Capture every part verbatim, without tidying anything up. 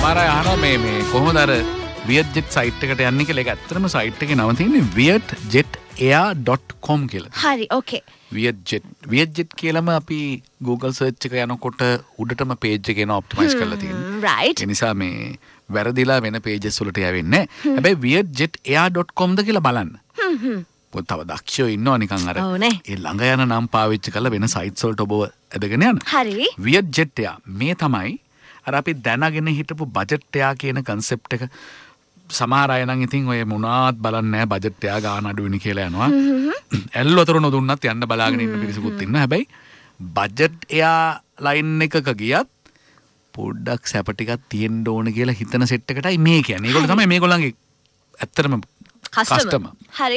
සමහර අය අහනවා මේ මේ කොහොමද අර වියට්ජෙට් සයිට් එකට යන්නේ කියලා. ඒක ඇත්තටම සයිට් එකේ නම තියෙන්නේ වියට්ජෙට් එයාර් ඩොට් කොම් කියලා. හරි ඕකේ. වියට්ජෙට් වියට්ජෙට් කියලාම අපි Google search එක යනකොට උඩටම page එක එන ඔප්ටිමයිස් කරලා තියෙනවා. right. ඒ නිසා මේ වැරදිලා වෙන pages වලට යවෙන්නේ නැහැ. හැබැයි වියට්ජෙට් එයාර් ඩොට් කොම් ද කියලා බලන්න. හ්ම් හ්ම්. තව දක්ෂයෝ ඉන්නවා නිකන් අර ඒ ළඟ යන නම් පාවිච්චි කරලා වෙන සයිට්ස් වලට ඔබව ඇදගෙන යන. හරි. වියට්ජෙට් එයාර් මේ තමයි අර අපි දැනගෙන හිටපු බජට් එයාර් කියන concept එක. සමහර අය නම් ඉතින් ඔය මොනවත් බලන්නේ නැහැ බජට් එයාර් ගාන අඩුවෙනි කියලා යනවා. ඇල් වතුර නොදුන්නත් යන්න බලාගෙන ඉන්න පිරිසකුත් ඉන්නවා. හැබැයි බජට් එයාර් ලයින් එකක ගියත් පොඩ්ඩක් සැප ටිකක් තියෙන්න ඕන කියලා හිතන සෙට් එකටයි මේ කියන්නේ. ඒගොල්ලෝ තමයි මේගොල්ලන්ගේ ඇත්තටම කස්ටමර්. හරි.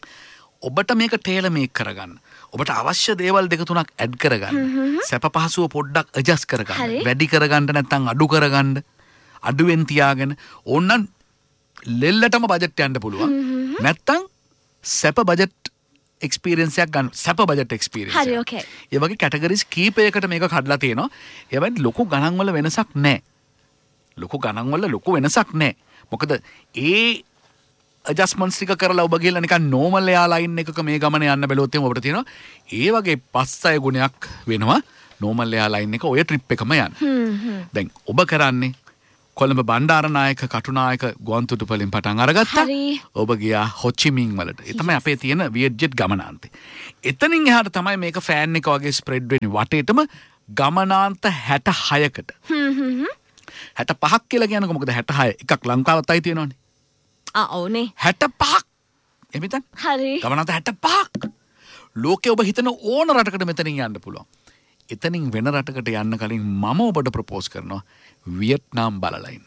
ඔබට මේක ටේලර් මේක් කරගන්න. ඔබට අවශ්‍ය දේවල් දෙක තුනක් ඇඩ් කරගන්න. සැප පහසුව පොඩ්ඩක් ඇඩ්ජස්ට් කරගන්න. වැඩි කරගන්න නැත්නම් අඩු කරගන්න. අඩුවෙන් තියාගෙන ඕනනම් ලෙල්ලටම බජට් යන්න පුළුවන්. නැත්නම් සැප බජට් එක්ස්පීරියන්ස් එකක් ගන්න. සැප බජට් එක්ස්පීරියන්ස්. හරි ඕකේ. ඒ වගේ කැටගරිස් කීපයකට මේක කඩලා තියෙනවා. ඒ වගේ ලොකු ගණන් වල වෙනසක් නැහැ. ලොකු ගණන් වල ලොකු වෙනසක් නැහැ. මොකද ඒ ඇඩ්ජස්ට්මන්ට්ස් ටික කරලා ඔබ ගිහලා නිකන් නෝමල් එයා ලයින් එකක මේ ගමන යන්න බැලුවොත් එහෙනම් ඔබට තියෙනවා ඒ වගේ පස් අය ගුණයක් වෙනවා නෝමල් එයා ලයින් එක ඔය ට්‍රිප් එකම යන්න. දැන් ඔබ කරන්නේ කොළඹ බණ්ඩාරනායක කටුනායක ගුවන්තොටුපළින් පටන් අරගත්තා. ඔබ ගියා හොචිමින් වලට. ඒ තමයි අපේ තියෙන වියට්ජෙට් ගමනාන්තේ. එතනින් එහාට තමයි මේක ෆෑන් එක වගේ ස්ප්‍රෙඩ් වෙන්නේ වටේටම ගමනාන්ත හැට හයකට. හ්ම් හ්ම්. හැට පහක් කියලා කියනකො මොකද හැට හය එකක් ලංකාවතයි තියෙනවනේ. ආ ඕනේ. හැට පහක්. එමිටන්. හරි. ගමනාන්ත හැට පහක්. ලෝකේ ඔබ හිතන ඕන රටකට මෙතනින් යන්න පුළුවන්. එතනින් වෙන රටකට යන්න කලින් මම ඔබට ප්‍රපෝස් කරනවා වියට්නාම් බලලා ඉන්න.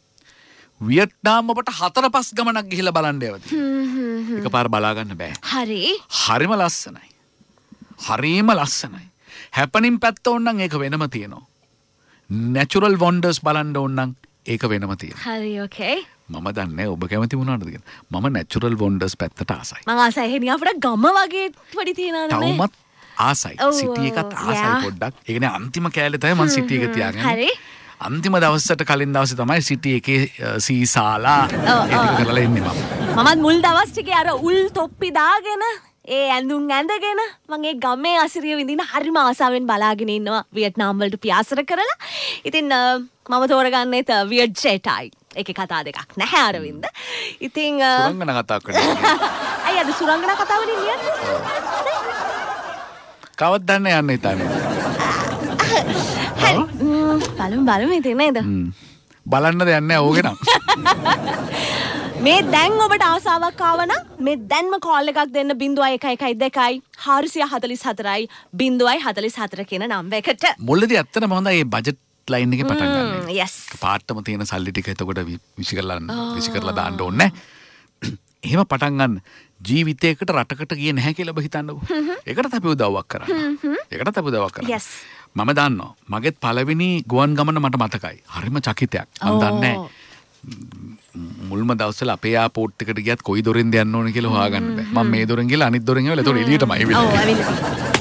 වියට්නාම් ඔබට හතර පස් ගමනක් ගිහිල්ලා බලන්න යවදී. එකපාර බලා ගන්න බෑ. හරි. හරිම ලස්සනයි. හරිම ලස්සනයි. හැපනින් පැත්ත ඕන නම් ඒක වෙනම තියෙනවා. නැචරල් වොන්ඩර්ස් බලන්න ඕන නම් ඒක වෙනම තියෙනවා. හරි ඕකේ. මම දන්නේ ඔබ කැමති වුණාද කියලා. මම නැචරල් වොන්ඩර්ස් පැත්තට ආසයි. මම ආසයි. එහෙනම් අපිට ගම වගේ පොඩි තියනවනේ. තවමත් ආසයි. සිටි එකත් ආසයි පොඩ්ඩක්. ඒ කියන්නේ අන්තිම කෑල්ලේ තමයි මම සිටි එක තියාගන්නේ. හරි. අන්තිම දවසට කලින් දවසේ තමයි සිටි එකේ සීසාලා ඒක කරලා ඉන්නේ මම. මමත් මුල් දවස් ටිකේ අර උල් තොප්පි දාගෙන ඒ ඇඳුම් ඇඳගෙන මම ඒ ගමේ අසිරිය විඳින හරිම ආසාවෙන් බලාගෙන ඉන්නවා වියට්නාම් වලට පියාසර කරලා. ඉතින් මම තෝරගන්නේත් වියට්ජෙට්යි. ඒකේ කතා දෙකක් නැහැ අරවින්ද. ඉතින් සුරංගනා කතා කරනවා. අය අද සුරංගනා කතා වලින් ලියන්නේ. කවද්ද දන්නේ යන්නේ හිතන්නේ. හරි. බලමු බලමු ඉතින් නේද? බලන්න දෙයක් නැහැ ඕකේ නම්. මේ දැන් ඔබට ආසාවක් ආවනම් මේ දැන්ම කෝල් එකක් දෙන්න zero one one one two four four four zero four four කියන නම්බර් එකට. මුලදී ඇත්තටම හොඳයි මේ බජට් ලයින් එකේ පටන් ගන්න. yes. පාටම තියෙන සල්ලි ටික එතකොට විසි කරලා විසි කරලා දාන්න ඕනේ නැහැ. එහෙම පටන් ගන්න. ජීවිතයකට රටකට ගියේ නැහැ කියලා ඔබ හිතන්නකෝ. ඒකටත් අපි උදව්වක් කරන්න. ඒකටත් අපි උදව්වක් කරන්න. yes. මම දන්නවා. මගෙත් පළවෙනි ගුවන් ගමන මට මතකයි. හරිම චකිතයක්. මම දන්නේ මුල්ම දවස්වල අපේ ආපෝට් එකට ගියත් කොයි දොරෙන්ද යන්න ඕන කියලා හොයාගන්න බෑ. මම මේ දොරෙන් ගිහලා අනිත් දොරෙන් ඇවිල්ලා ඒතකොට එළියටම ආවෙ. ඔව් ඇවිල්ලා.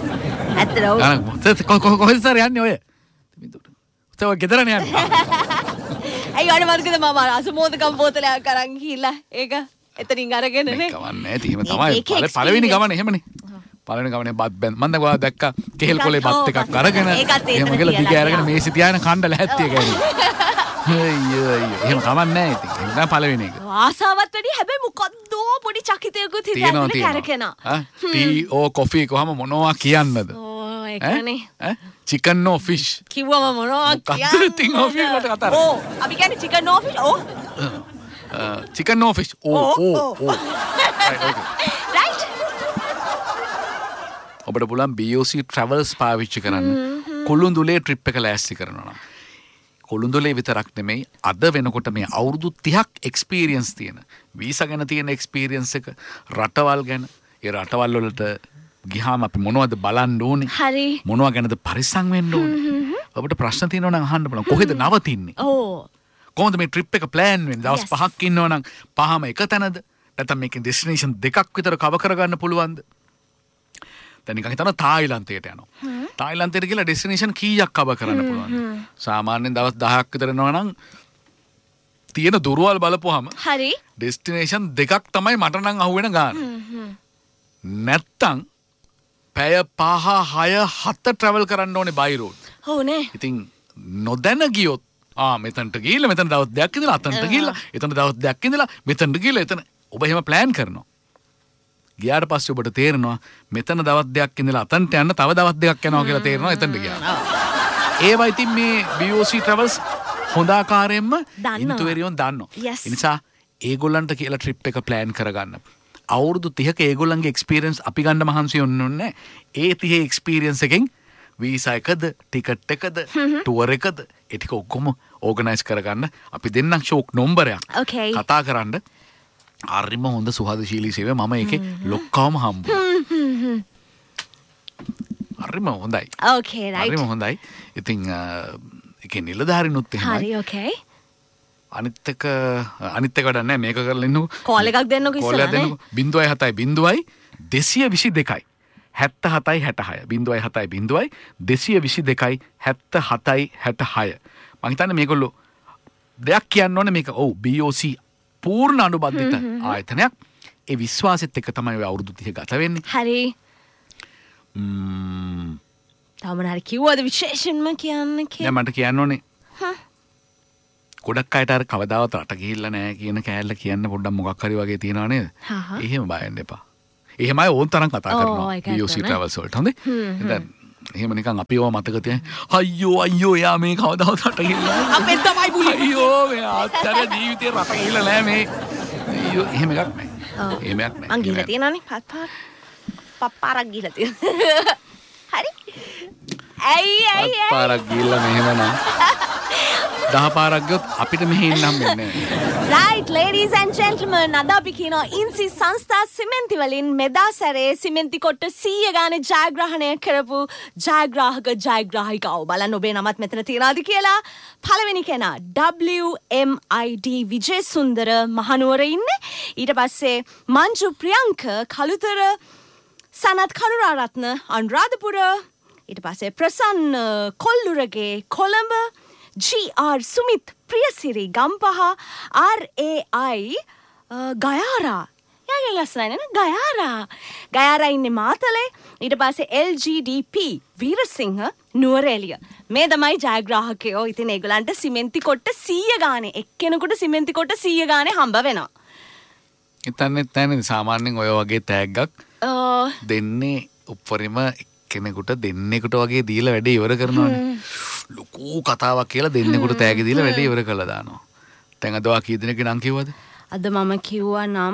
ඇත්තට ඔව්. කොහෙද සර් යන්නේ ඔය? තව ගෙදරනේ යන්නේ. අයියෝ අර වර්ගද මම අසමෝදකම් බෝතලයක් අරන් ගිහිල්ලා ඒක එතනින් අරගෙන නේ. ඒක කවන්නේ නැති. එහෙම තමයි. පළවෙනි ගමන එහෙමනේ. පළවෙනි ගමනේ බත් බැන් මම දැන් ඔයාලා දැක්කා කෙහෙල් කොලේ බත් එකක් අරගෙන එහෙම කියලා දිග අරගෙන මේසෙ තියාගෙන කණ්ඩ ලැහැත්තිය ගෑනේ. අයියෝ අයියෝ එහෙම කමන්නේ නැහැ ඉතින්. ඒක තමයි පළවෙනි එක. ආසාවත් වැඩි හැබැයි මොකද්ද පොඩි චකිතයකුත් හිතන්නේ කරකෙනා. ආ ටී ඕ කොෆි කොහම මොනවා කියන්නද? ඕ ඒකනේ. ඈ චිකන් නෝ ෆිෂ්. කිව්වම මොනවා කියන්නේ? කතරතින් ඕ ෆිෂ් වලට කතා. ඕ අපි කියන්නේ චිකන් නෝ ෆිෂ්. ඕ. චිකන් නෝ ෆිෂ්. ඕ ඕ ඕ. රයිට්. ඔබට පුළුවන් B O C Travels පාවිච්චි කරන්න. කොළුන්දුලේ ට්‍රිප් එක ලෑස්ති කරනවා නම්. කොළුන්දුලේ විතරක් නෙමෙයි අද වෙනකොට මේ අවුරුදු තිහක් එක්ස්පීරියන්ස් තියෙන වීසා ගැන තියෙන එක්ස්පීරියන්ස් එක රටවල් ගැන ඒ රටවල් වලට ගියාම අපි මොනවද බලන්න ඕනේ? හරි. මොනවා ගැනද පරිස්සම් වෙන්න ඕනේ? ඔබට ප්‍රශ්න තියෙනවා නම් අහන්න බලන්න. කොහෙද නවතින්නේ? ඕ. කොහොමද මේ ට්‍රිප් එක ප්ලෑන් වෙන්නේ? දවස් පහක් ඉන්නවා නම් පහම එක තැනද? නැත්නම් මේකේ ඩෙස්ටිනේෂන් දෙකක් විතර කවර් කරගන්න පුළුවන්ද? දැන් නිකන් හිතන්න තායිලන්තයට යනවා. තායිලන්තයට ගිහලා ඩෙස්ටිනේෂන් කීයක් කවර් කරන්න පුළුවන්ද? සාමාන්‍යයෙන් දවස් දහයක් විතර යනවා නම් තියෙන දුරවල් බලපුවාම හරි. ඩෙස්ටිනේෂන් දෙකක් තමයි මට නම් අහුවෙන ගාන. නැත්තම් පැය පහ හය හත ට්‍රැවල් කරන්න ඕනේ බයි රෝඩ්. ඔව් නේ. ඉතින් නොදැන ගියොත් ආ මෙතනට ගිහිල්ලා මෙතන දවස් දෙකක් ඉඳලා අතනට ගිහිල්ලා එතන දවස් දෙකක් ඉඳලා මෙතනට ගිහිල්ලා එතන ඔබ එහෙම ප්ලෑන් කරනවා. ගියාට පස්සේ ඔබට තේරෙනවා මෙතන දවස් දෙකක් ඉඳලා අතනට යන්න තව දවස් දෙකක් යනවා කියලා තේරෙනවා එතනට ගියාම. ඒවා ඉතින් මේ බී ඕ සී Travels හොඳ ආකාරයෙන්ම ඉන්තුවරියෝන් දන්නවා. ඒ නිසා ඒගොල්ලන්ට කියලා ට්‍රිප් එක ප්ලෑන් කරගන්න. අවුරුදු තිහක ඒගොල්ලන්ගේ එක්ස්පීරියන්ස් අපි ගන්න මහන්සි වෙන්නේ නැහැ. ඒ තිහේ එක්ස්පීරියන්ස් එකෙන් වීසා එකද ටිකට් එකද ටුවර් එකද ඒ ටික ඔක්කොම ඕගනයිස් කරගන්න අපි දෙන්නම් ෂෝක් නම්බරයක් කතා කරන්න. හරිම හොඳ සුහදශීලී සේවය මම ඒකේ ලොක්කවම හම්බුනා. හරිම හොඳයි. ඕකේ රයිට්. හරිම හොඳයි. ඉතින් ඒකේ නිලධාරිනුත් එහෙමයි. හරි ඕකේ. අනිත් එක අනිත් එක වැඩක් නැහැ මේක කරලා ඉන්නකො. කෝල් එකක් දෙන්නකො ඉස්සරහනේ. කෝල් එකක් දෙන්නකො. ज़ीरो सात ज़ीरो දෙසිය විසි දෙකයි හැත්ත හතයි හැට හය ज़ीरो सात ज़ीरो දෙසිය විසි දෙකයි හැත්ත හතයි හැට හය. මම හිතන්නේ මේගොල්ලෝ දෙයක් කියන්න ඕනේ මේක. ඔව් බී ඕ සී පූර්ණ අනුබද්ධිත ආයතනයක්. ඒ විශ්වාසෙත් එක්ක තමයි ඔය අවුරුදු තිහ ගත වෙන්නේ. හරි. ම්ම් තාම හරි කිව්වද විශේෂයෙන්ම කියන්න කියලා? නෑ මට කියන්න ඕනේ. ගොඩක් අයට අර කවදාවත් රට ගිහිල්ලා නැහැ කියන කෑල්ල කියන්න පොඩ්ඩක් මොකක් හරි වගේ තියනවා නේද? එහෙම බය වෙන්න එපා. එහෙමයි ඕන් තරම් කතා කරනවා බී ඕ සී Travels වලට. හොඳේ? දැන් එහෙම නිකන් අපි ඒවා මතක තියන්නේ. අයියෝ අයියෝ යා මේ කවදාවත් රට ගිහිල්ලා අපේ තමයි බුලි. අයියෝ මේ ආච්චර ජීවිතේ රට ගිහිල්ලා නැහැ මේ. අයියෝ එහෙම එකක් නැහැ. එහෙම එකක් නැහැ. මං ගිහලා තියෙනවානේ පත් පාර. පප්පාරක් ගිහලා තියෙනවා. හරි. ඇයි ඇයි පත් පාරක් ගිහිල්ලා මෙහෙම නම් දහ පාරක් ගියොත් අපිට මෙහෙ ඉන්න හම්බෙන්නේ නැහැ. Right ladies and gentlemen අද අපි කියනවා ඉන්සි සංස්ථා සිමෙන්ති වලින් මෙදා සැරේ සිමෙන්ති කොට්ට සීය ගානේ ජයග්‍රහණය කරපු ජයග්‍රාහක ජයග්‍රාහිකාව බලන්න ඔබේ නමත් මෙතන තියනවාද කියලා. පළවෙනි කෙනා ඩබ්ලිව් එම් අයි ඩී විජේසුන්දර මහනුවර ඉන්නේ. ඊට පස්සේ මංජු ප්‍රියංක කළුතර, සනත් කරුණාරත්න අනුරාධපුර, ඊට පස්සේ ප්‍රසන්න කොල්ලුරගේ Colombo, G R Sumith ප්‍රියසිරි Gampaha, R ඒ අයි ගයාරා. යාගේ ලස්සනයි නේද? ගයාරා. ගයාරා ඉන්නේ මාතලේ. ඊට පස්සේ එල් ජී ඩී පී වීරසිංහ නුවරඑළිය. මේ තමයි ජයග්‍රාහකයෝ. ඉතින් ඒගොල්ලන්ට සිමෙන්ති කොට්ට සීය ගානේ එක්කෙනෙකුට සිමෙන්ති කොට්ට සීය ගානේ හම්බ වෙනවා. ඉතින් නැත්නම් සාමාන්‍යයෙන් ඔය වගේ තෑග්ගක් දෙන්නේ උපරිම කෙනෙකුට දෙන්නෙකුට වගේ දීලා වැඩේ ඉවර කරනවානේ. ලොකු කතාවක් කියලා දෙන්නෙකුට තෑගි දීලා වැඩේ ඉවර කළා දානවා. දැන් අද වා කී දෙනෙක් නම් කිව්වද? අද මම කිව්වා නම්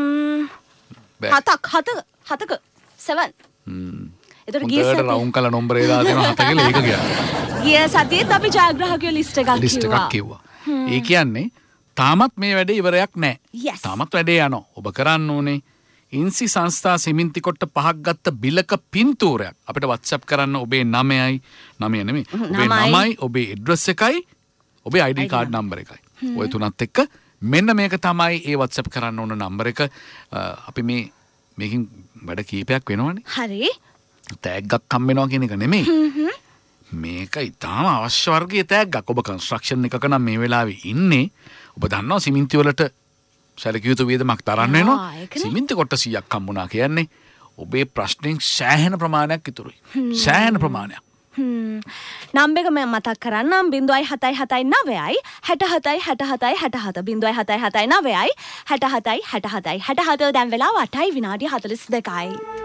හතක් හත හතක සෙවන්. හ්ම්. ඒතර ගිය සතියේ රවුම් කළා නම්බරේ දාලා දෙනවා හත කියලා ඒක ගියා. ගිය සතියේත් අපි ජයග්‍රාහකයෝ ලිස්ට් එකක් කිව්වා. ලිස්ට් එකක් කිව්වා. ඒ කියන්නේ තාමත් මේ වැඩේ ඉවරයක් නැහැ. Yes. තාමත් වැඩේ යනවා. ඔබ කරන්න ඕනේ ඉන්සි සංස්ථා සිමෙන්ති කොට්ට පහක් ගත්ත බිලක පින්තූරයක් අපිට WhatsApp කරන්න. ඔබේ නමයයි නමය නෙමෙයි. ඔබේ නමයි, ඔබේ ඇඩ්‍රස් එකයි, ඔබේ ආයි ඩී කාඩ් නම්බර එකයි. ඔය තුනත් එක්ක මෙන්න මේක තමයි ඒ WhatsApp කරන්න ඕන නම්බර එක. අපි මේ මේකෙන් වැඩ කීපයක් වෙනවනේ. හරි. තෑග්ගක් හම්බ වෙනවා කියන එක නෙමෙයි. මේක ඉතාම අවශ්‍ය වර්ගයේ තෑග්ගක්. ඔබ කන්ස්ට්‍රක්ෂන් එකක නම් මේ වෙලාවේ ඉන්නේ. ඔබ දන්නවා සිමෙන්ති වලට සැලකිය යුතු වියදමක් තරන්න වෙනවා. සිමෙන්ති කොට්ට සීයක් හම්බුණා කියන්නේ ඔබේ ප්‍රශ්නෙන් සෑහෙන ප්‍රමාණයක් ඉතුරුයි. සෑහෙන ප්‍රමාණයක්. නම්බර එක මම මතක් කරන්නම්. ज़ीरो सात सात नौ හැට හතයි හැට හතයි හැට හත ज़ीरो सात सात नौ හැට හතයි හැට හතයි හැට හත දැන් වෙලාව අටයි විනාඩි හතළිස් දෙකයි.